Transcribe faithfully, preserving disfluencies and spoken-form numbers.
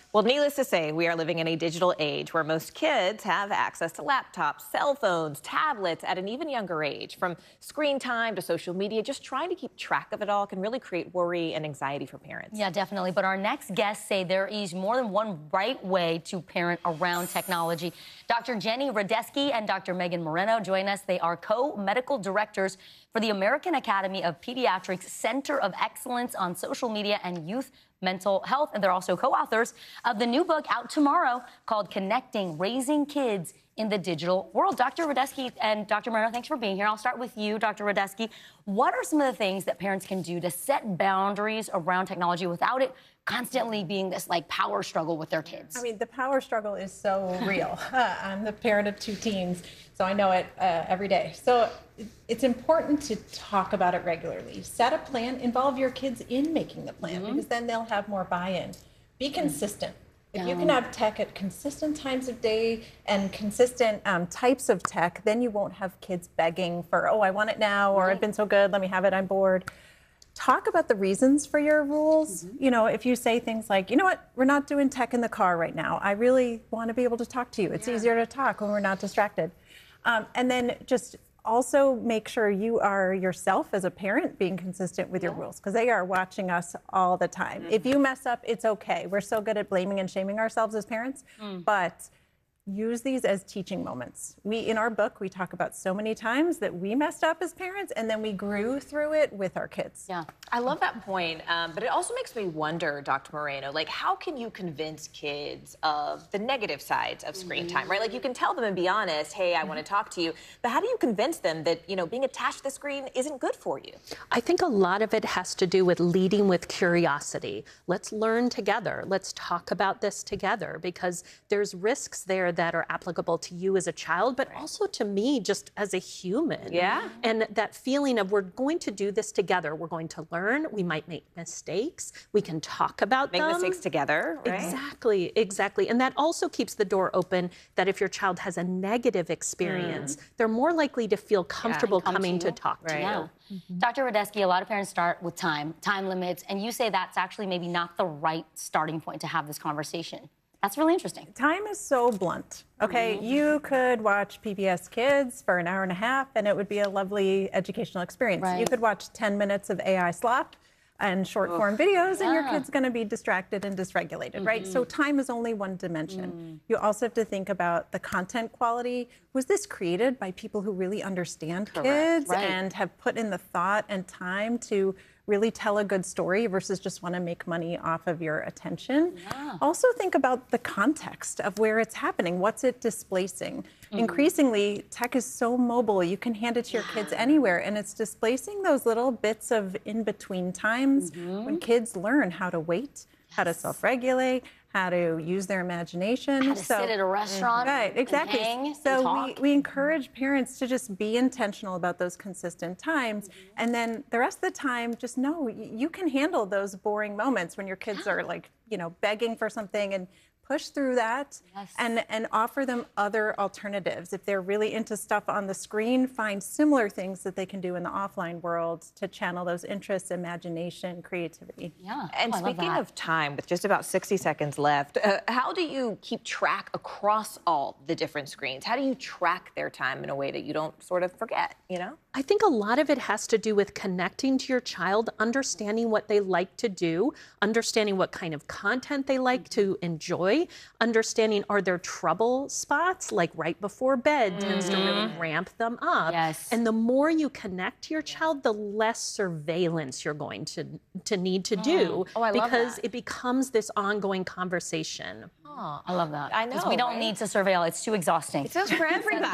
Well, needless to say, we are living in a digital age where most kids have access to laptops, cell phones, tablets at an even younger age. From screen time to social media, just trying to keep track of it all can really create worry and anxiety for parents. Yeah, definitely. But our next guests say there is more than one right way to parent around technology. Doctor Jenny Radetzky and Doctor Megan Moreno join us. They are co-medical directors for the American Academy of Pediatrics Center of Excellence on Social Media and Youth Mental Health, and they're also co-authors of the new book out tomorrow called Connecting Raising Kids in the Digital World. Doctor Radetzky and Doctor Moreno, thanks for being here. I'll start with you, Doctor Radetzky. What are some of the things that parents can do to set boundaries around technology without it constantly being this like power struggle with their kids? I mean, the power struggle is so real. Uh, I'm the parent of two teens, so I know it uh, every day. So it's important to talk about it regularly. Set a plan, involve your kids in making the plan, mm-hmm. because then they'll have more buy-in. Be consistent. If you can have tech at consistent times of day and consistent um, types of tech, then you won't have kids begging for, oh, I want it now, or right. It's been so good, let me have it, I'm bored. Talk about the reasons for your rules. Mm-hmm. You know, if you say things like, you know what, we're not doing tech in the car right now. I really want to be able to talk to you. It's yeah. easier to talk when we're not distracted. Um, and then just also make sure you are yourself as a parent being consistent with your yeah. rules, because they are watching us all the time. Mm-hmm. If you mess up, it's okay. We're so good at blaming and shaming ourselves as parents, mm. but use these as teaching moments. We, in our book, we talk about so many times that we messed up as parents and then we grew through it with our kids. Yeah, I love that point, um, but it also makes me wonder, Doctor Moreno, like how can you convince kids of the negative sides of screen mm-hmm. time, right? Like you can tell them and be honest, hey, I mm-hmm. want to talk to you, but how do you convince them that, you know, being attached to the screen isn't good for you? I think a lot of it has to do with leading with curiosity. Let's learn together. Let's talk about this together, because there's risks there that are applicable to you as a child, but right. also to me just as a human. Yeah. And that feeling of we're going to do this together. We're going to learn. We might make mistakes. We can talk about make them. Make mistakes together, right? Exactly, exactly. And that also keeps the door open that if your child has a negative experience, mm. they're more likely to feel comfortable yeah, coming to, to talk right. to yeah. you. Mm-hmm. Doctor Radetzky, a lot of parents start with time, time limits, and you say that's actually maybe not the right starting point to have this conversation. That's really interesting. Time is so blunt, okay? Mm-hmm. You could watch P B S Kids for an hour and a half and it would be a lovely educational experience. Right. You could watch ten minutes of A I slop and short form oh. videos yeah. and your kid's gonna be distracted and dysregulated, mm-hmm. right? So time is only one dimension. Mm. You also have to think about the content quality. Was this created by people who really understand Correct. Kids right. and have put in the thought and time to really tell a good story versus just want to make money off of your attention? Yeah. Also think about the context of where it's happening. What's it displacing? Mm-hmm. Increasingly, tech is so mobile. You can hand it to your yeah. kids anywhere, and it's displacing those little bits of in-between times mm-hmm. when kids learn how to wait, yes. how to self-regulate, how to use their imagination. How to so, sit at a restaurant right, exactly. and hang So and talk. We, we encourage parents to just be intentional about those consistent times. Mm-hmm. And then the rest of the time, just know you can handle those boring moments when your kids yeah. are like, you know, begging for something, and push through that yes. and, and offer them other alternatives. If they're really into stuff on the screen, find similar things that they can do in the offline world to channel those interests, imagination, creativity. Yeah. And oh, speaking of time, with just about sixty seconds left, uh, how do you keep track across all the different screens? How do you track their time in a way that you don't sort of forget, you know? I think a lot of it has to do with connecting to your child, understanding what they like to do, understanding what kind of content they like to enjoy, understanding are there trouble spots, like right before bed mm-hmm. tends to really ramp them up. Yes. And the more you connect to your child, the less surveillance you're going to, to need to do oh, I love because that. It becomes this ongoing conversation. Oh, I love that. I know, we don't right? need to surveil. It's too exhausting. It's just for everybody.